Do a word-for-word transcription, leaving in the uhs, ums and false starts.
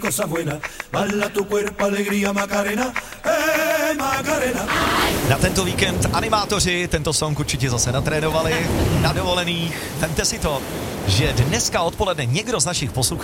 cosa buena, bala tu cuerpo, alegría, Macarena, eh, Macarena. Na tento víkend animátoři tento song určitě zase natrénovali na dovolených. Vemte si to, že dneska odpoledne někdo z našich posluchačů